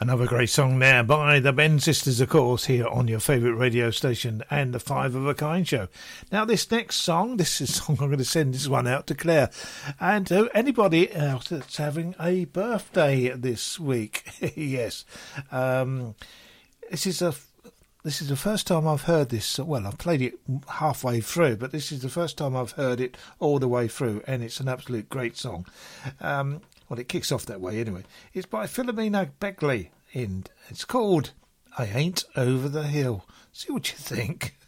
Another great song there by the Ben Sisters, of course, here on your favourite radio station and the Five of a Kind show. Now, this next song, this is a song I'm going to send this one out to Claire and to anybody else that's having a birthday this week. Yes. This is the first time I've heard this. Well, I've played it halfway through, but this is the first time I've heard it all the way through, and it's an absolute great song. Well, it kicks off that way anyway. It's by Philomena Beckley, and it's called I Ain't Over the Hill. See what you think.